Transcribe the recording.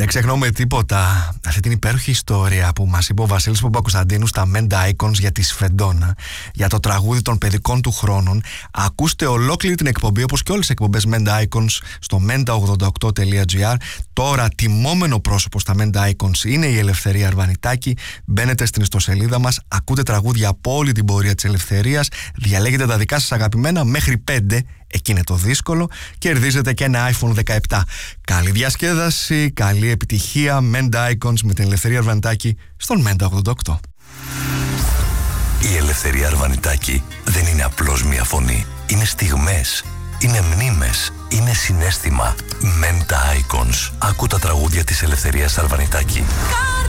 Δεν ξεχνάμε τίποτα αυτή την υπέροχη ιστορία που μας είπε ο Βασίλης Παπακοσταντίνου στα Menda Icons για τη Σφεντόνα, για το τραγούδι των παιδικών του χρόνων. Ακούστε ολόκληρη την εκπομπή, όπως και όλες τις εκπομπές Menda Icons, στο menda88.gr. Τώρα τιμόμενο πρόσωπο στα Menda Icons είναι η Ελευθερία Αρβανιτάκη. Μπαίνετε στην ιστοσελίδα μας, ακούτε τραγούδια από όλη την πορεία της ελευθερίας, διαλέγετε τα δικά σας αγαπημένα μέχρι 5. Εκεί είναι το δύσκολο. Κερδίζετε και ένα iPhone 17. Καλή διασκέδαση, καλή επιτυχία. Menda Icons με την Ελευθερία Αρβανιτάκη στον Menda 88. Η Ελευθερία Αρβανιτάκη δεν είναι απλώς μια φωνή. Είναι στιγμές, είναι μνήμες, είναι συναίσθημα. Menda Icons. Άκου τα τραγούδια της Ελευθερίας Αρβανιτάκη.